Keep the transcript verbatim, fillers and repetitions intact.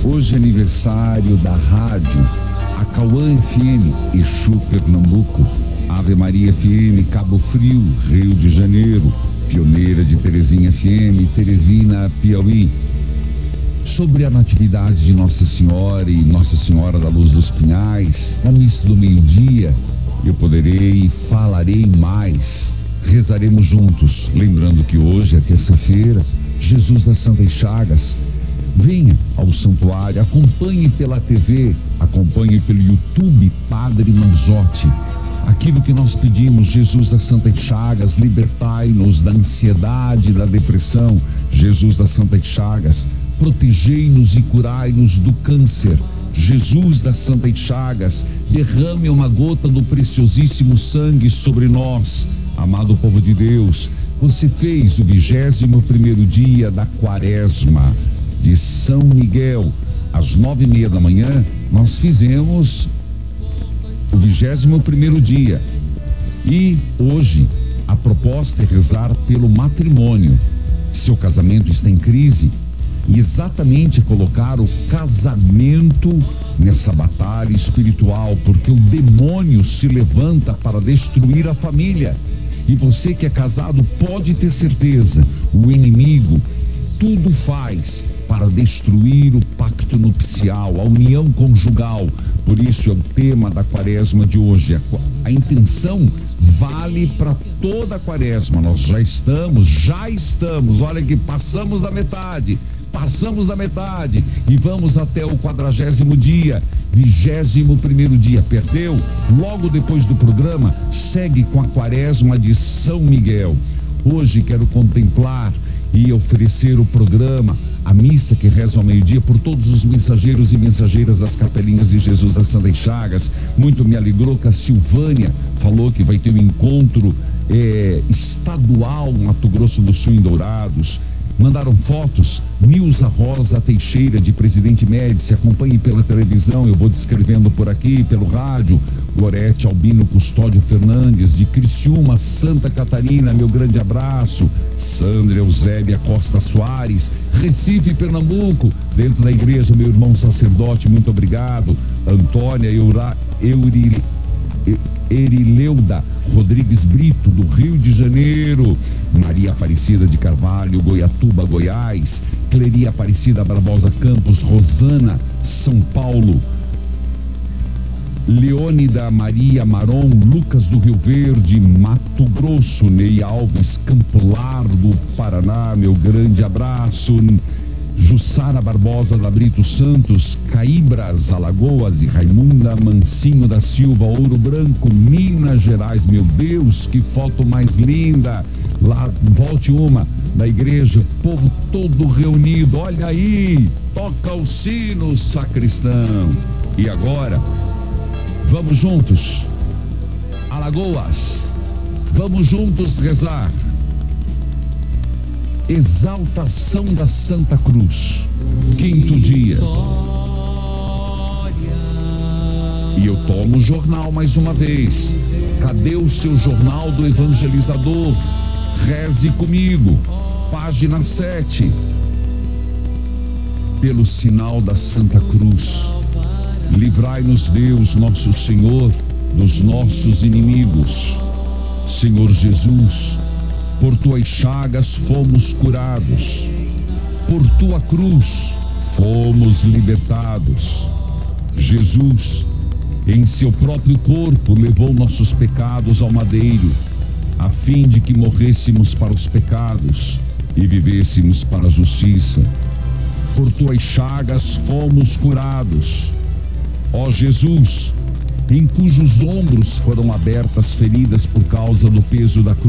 Hoje é aniversário da rádio Acauã F M, Exu, Pernambuco, Ave Maria F M, Cabo Frio, Rio de Janeiro, pioneira de Terezinha F M, Teresina, Piauí. Sobre a natividade de Nossa Senhora e Nossa Senhora da Luz dos Pinhais, na missa do meio-dia, eu poderei e falarei mais. Rezaremos juntos, lembrando que hoje é terça-feira, Jesus das Santas Chagas. Venha ao santuário, acompanhe pela T V, acompanhe pelo YouTube Padre Manzotti. Aquilo que nós pedimos: Jesus das Santas Chagas, libertai-nos da ansiedade, da depressão. Jesus das Santas Chagas, protegei-nos e curai-nos do câncer. Jesus das Santas Chagas, derrame uma gota do preciosíssimo sangue sobre nós. Amado povo de Deus, você fez o vigésimo primeiro dia da quaresma de São Miguel. Às nove e meia da manhã, nós fizemos o vigésimo primeiro dia. E hoje, a proposta é rezar pelo matrimônio. Seu casamento está em crise, e exatamente colocar o casamento nessa batalha espiritual, porque o demônio se levanta para destruir a família. E você que é casado pode ter certeza, o inimigo tudo faz para destruir o pacto nupcial, a união conjugal. Por isso é o tema da quaresma de hoje. A, a intenção vale para toda a quaresma. Nós já estamos, já estamos, olha que passamos da metade. Passamos da metade e vamos até o quadragésimo dia, vigésimo primeiro dia. Perdeu? Logo depois do programa, segue com a quaresma de São Miguel. Hoje quero contemplar e oferecer o programa, a missa que reza ao meio-dia, por todos os mensageiros e mensageiras das capelinhas de Jesus das Santas Chagas. Muito me alegrou que a Silvânia falou que vai ter um encontro é, estadual no Mato Grosso do Sul, em Dourados. Mandaram fotos. Nilza Rosa Teixeira, de Presidente Médici, acompanhe pela televisão, eu vou descrevendo por aqui, pelo rádio. Gorete Albino Custódio Fernandes, de Criciúma, Santa Catarina, meu grande abraço. Sandra Eusébia Costa Soares, Recife, Pernambuco, dentro da igreja, meu irmão sacerdote, muito obrigado. Antônia Eura, Euri, Erileuda Rodrigues Brito, do Rio de Janeiro. Maria Aparecida de Carvalho, Goiatuba, Goiás. Cleria Aparecida Barbosa Campos, Rosana, São Paulo. Leônida Maria Maron, Lucas do Rio Verde, Mato Grosso. Ney Alves, Campo Largo, Paraná, meu grande abraço. Jussara Barbosa da Brito Santos, Caíbras, Alagoas, e Raimunda Mancinho da Silva, Ouro Branco, Minas Gerais. Meu Deus, que foto mais linda! Lá, volte uma da igreja, povo todo reunido, olha aí, toca o sino, sacristão. E agora, vamos juntos, Alagoas, vamos juntos rezar. Exaltação da Santa Cruz, quinto dia. E eu tomo o jornal mais uma vez. Cadê o seu jornal do evangelizador? Reze comigo, página sete. Pelo sinal da Santa Cruz, livrai-nos Deus nosso Senhor dos nossos inimigos. Senhor Jesus, por tuas chagas fomos curados, por tua cruz fomos libertados. Jesus, em seu próprio corpo, levou nossos pecados ao madeiro, a fim de que morrêssemos para os pecados e vivêssemos para a justiça. Por tuas chagas fomos curados. Ó Jesus, em cujos ombros foram abertas feridas por causa do peso da cruz,